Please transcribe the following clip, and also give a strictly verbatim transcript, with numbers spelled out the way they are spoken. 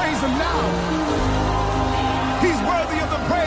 praise him now. He's worthy of the praise.